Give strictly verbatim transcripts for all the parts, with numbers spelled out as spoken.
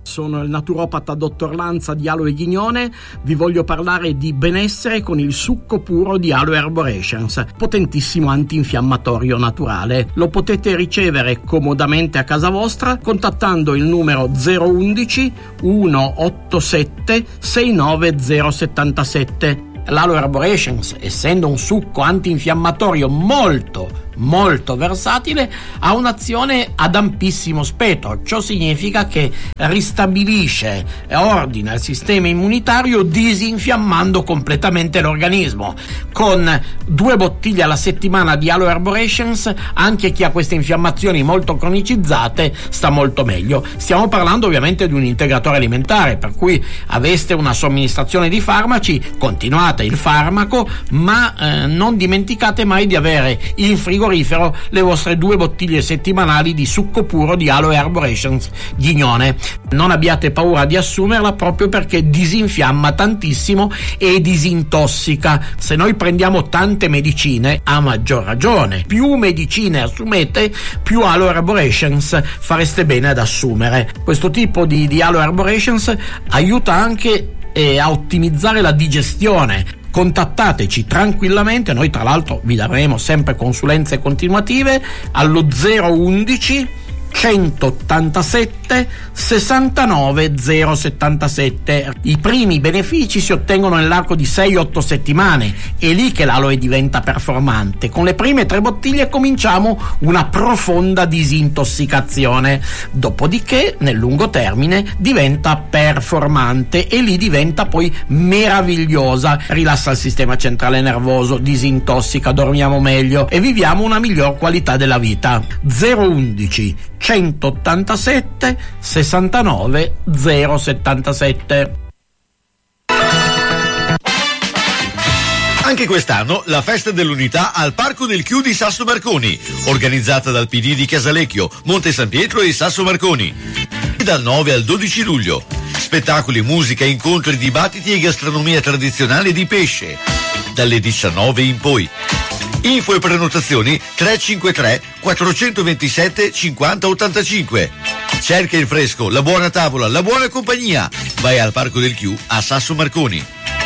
Sono il naturopata dottor Lanza di Aloe Ghignone. Vi voglio parlare di benessere con il succo puro di Aloe Arborescens, potentissimo antinfiammatorio naturale. Lo potete ricevere comodamente a casa vostra contattando il numero zero undici centottantasette sessantanove zero settantasette. L'Aloe Arborescens, essendo un succo antinfiammatorio molto molto versatile, ha un'azione ad ampissimo spettro. Ciò significa che ristabilisce e ordina il sistema immunitario disinfiammando completamente l'organismo. Con due bottiglie alla settimana di Aloe Arborescens, anche chi ha queste infiammazioni molto cronicizzate sta molto meglio. Stiamo parlando ovviamente di un integratore alimentare, per cui aveste una somministrazione di farmaci, continuate il farmaco, ma eh, non dimenticate mai di avere in frigo le vostre due bottiglie settimanali di succo puro di Aloe Arborescens Ghignone. Non abbiate paura di assumerla, proprio perché disinfiamma tantissimo e disintossica. Se noi prendiamo tante medicine, a maggior ragione, più medicine assumete, più Aloe Arborescens fareste bene ad assumere. Questo tipo di, di Aloe Arborescens aiuta anche eh, a ottimizzare la digestione. Contattateci tranquillamente, noi tra l'altro vi daremo sempre consulenze continuative allo zero undici centottantasette sessantanove zero settantasette. I primi benefici si ottengono nell'arco di sei otto settimane, è lì che l'aloe diventa performante. Con le prime tre bottiglie cominciamo una profonda disintossicazione, dopodiché nel lungo termine diventa performante e lì diventa poi meravigliosa, rilassa il sistema centrale nervoso, disintossica, dormiamo meglio e viviamo una miglior qualità della vita. zero undici centottantasette sessantanove zero settantasette. Anche quest'anno la festa dell'unità al Parco del Chiù di Sasso Marconi, organizzata dal P D di Casalecchio, Monte San Pietro e Sasso Marconi. Dal nove al dodici luglio. Spettacoli, musica, incontri, dibattiti e gastronomia tradizionale di pesce. Dalle diciannove in poi. Info e prenotazioni tre cinque tre quattrocentoventisette cinquanta ottantacinque. Cerca il fresco, la buona tavola, la buona compagnia. Vai al Parco del Chiù a Sasso Marconi.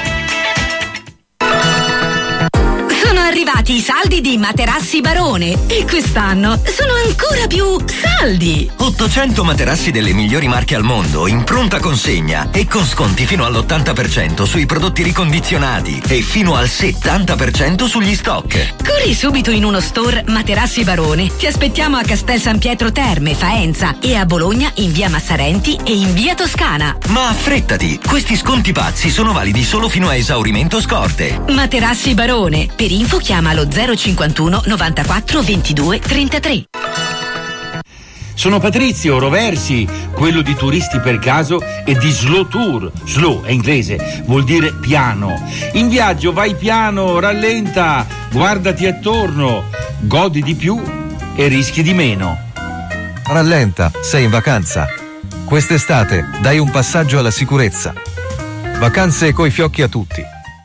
Sono arrivati i saldi di Materassi Barone e quest'anno sono ancora più saldi. ottocento materassi delle migliori marche al mondo in pronta consegna e con sconti fino all'ottanta per cento sui prodotti ricondizionati e fino al settanta per cento sugli stock. Corri subito in uno store Materassi Barone. Ti aspettiamo a Castel San Pietro Terme, Faenza e a Bologna in via Massarenti e in via Toscana. Ma affrettati, questi sconti pazzi sono validi solo fino a esaurimento scorte. Materassi Barone. Per info chiama allo zero cinquantuno novantaquattro ventidue trentatré. Sono Patrizio Roversi, quello di Turisti per Caso e di Slow Tour. Slow è inglese, vuol dire piano. In viaggio vai piano, rallenta, guardati attorno, godi di più e rischi di meno. Rallenta, sei in vacanza. Quest'estate dai un passaggio alla sicurezza. Vacanze coi fiocchi a tutti.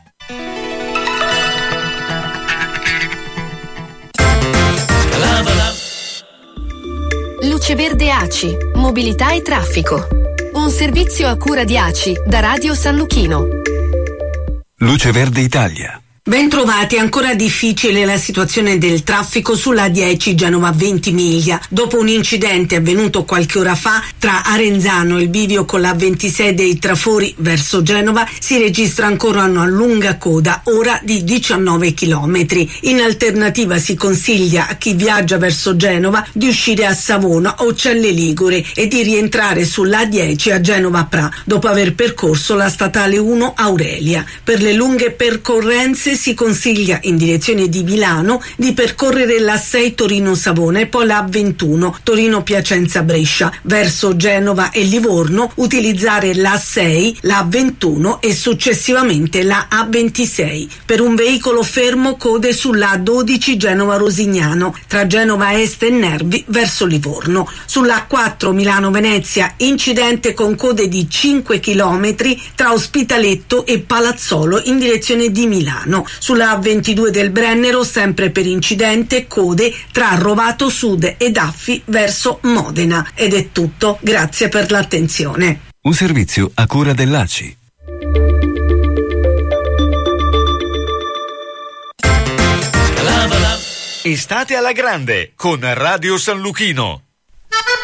Luce Verde A C I, mobilità e traffico. Un servizio a cura di A C I da Radio San Luchino. Luce Verde Italia. Bentrovati, ancora difficile la situazione del traffico sulla A dieci Genova Ventimiglia. Dopo un incidente avvenuto qualche ora fa tra Arenzano e il bivio con la ventisei dei Trafori verso Genova si registra ancora una lunga coda, ora di diciannove chilometri. In alternativa si consiglia a chi viaggia verso Genova di uscire a Savona o Celle Ligure e di rientrare sulla A dieci a Genova Pra, dopo aver percorso la statale uno Aurelia. Per le lunghe percorrenze si consiglia in direzione di Milano di percorrere l'A sei Torino-Savona e poi l'A ventuno Torino-Piacenza-Brescia. Verso Genova e Livorno utilizzare l'A sei, l'A ventuno e successivamente la A ventisei. Per un veicolo fermo code sull'A dodici Genova-Rosignano tra Genova Est e Nervi verso Livorno. Sull'A quattro Milano-Venezia incidente con code di cinque chilometri tra Ospitaletto e Palazzolo in direzione di Milano. Sulla A ventidue del Brennero, sempre per incidente, code tra Rovato Sud ed Affi verso Modena. Ed è tutto, grazie per l'attenzione. Un servizio a cura dell'A C I. Estate alla grande con Radio San Luchino.